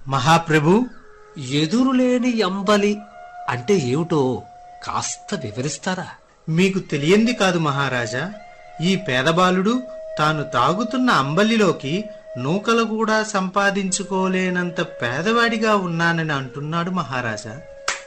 మహాప్రభు, ఎదురులేని అంబలి అంటే ఏమిటో కాస్త వివరిస్తారా? మీకు తెలియంది కాదు మహారాజా. ఈ పేదబాలుడు తాను తాగుతున్న అంబలిలోకి నూకలు కూడా సంపాదించుకోలేనంత పేదవాడిగా ఉన్నానని అంటున్నాడు మహారాజా.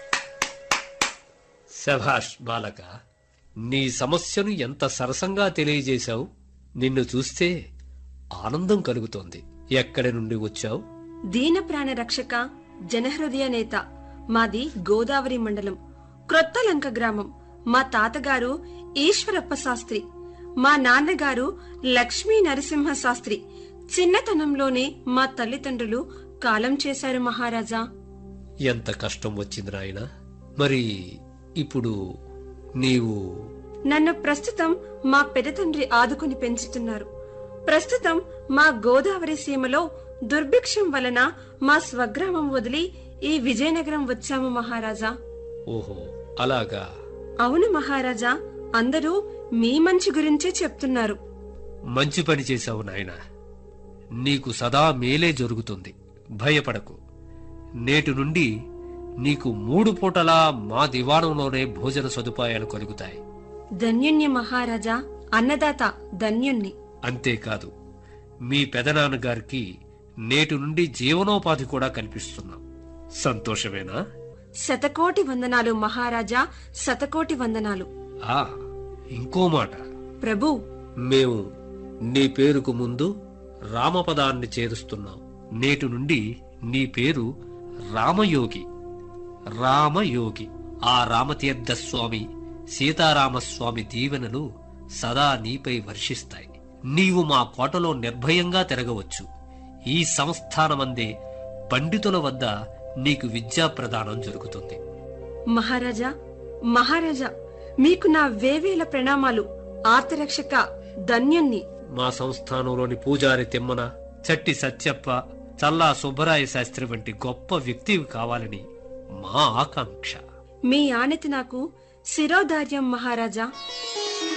శభాష్ బాలక, నీ సమస్యను ఎంత సరసంగా తెలియజేశావు. నిన్ను చూస్తే ఆనందం కలుగుతోంది. ఎక్కడి నుండి వచ్చావు? దీన ప్రాణ రక్షక, జనహృదయ నేత. మాది గోదావరి మండలం, క్రొత్తలంక గ్రామం. మా తాతగారు ఈశ్వరప్ప శాస్త్రి, మా నాన్నగారు లక్ష్మీ నరసింహ శాస్త్రి. చిన్నతనంలోనే మా తల్లిదండ్రులు కాలం చేశారు మహారాజా. ఎంత కష్టం వచ్చింది నాయనా. మరి ఇప్పుడు నీవు? నన్ను ప్రస్తుతం మా పెదతండ్రి ఆదుకుని పెంచుతున్నారు. ప్రస్తుతం మా గోదావరి సీమలో దుర్భిక్షం వలన మా స్వగ్రామం వదిలి ఈ విజయనగరం వచ్చాము మహారాజా. ఓహో, అలాగా. అవును మహారాజా, అందరూ మీ మంచి గురించే చెప్తున్నారు. మంచి పని చేశావు నాయనా. నీకు సదా మేలే జరుగుతుంది. భయపడకు. నేటి నుండి నీకు 3 పూటలా మా దివాణంలోనే భోజన సదుపాయాలు కలుగుతాయి. ధన్యుణ్ణి మహారాజా, అన్నదాత ధన్యుణ్ణి. అంతేకాదు, మీ పెదనాన్నగారికి నేటి నుండి జీవనోపాధి కూడా కల్పిస్తున్నాం. సంతోషమేనా? శతకోటి వందనాలు మహారాజా, శతకోటి వందనాలు. ఇంకో మాట ప్రభు, మేము నీ పేరుకు ముందు రామపదాన్ని చేరుస్తున్నాం. నేటి నుండి నీ పేరు రామయోగి. రామయోగి. ఆ రామతీర్థ స్వామి, సీతారామస్వామి దీవెనలు సదా నీపై వర్షిస్తాయి. నీవు మా కోటలో నిర్భయంగా తిరగవచ్చు. ఈ సంస్థానమందే పండితుల వద్ద నీకు విద్యా ప్రదానం జరుగుతుంది. మహారాజా, మహారాజా, మీకు నా వేవేల ప్రణామాలు. ఆర్తరక్షక ధన్యుణ్ణి. మా సంస్థానంలోని పూజారి తిమ్మన, చట్టి సత్యప్ప, చల్లా సుబ్బరాయ శాస్త్రి వంటి గొప్ప వ్యక్తివి కావాలని మా ఆకాంక్ష. మీ ఆనతి నాకు శిరోధార్యం మహారాజా.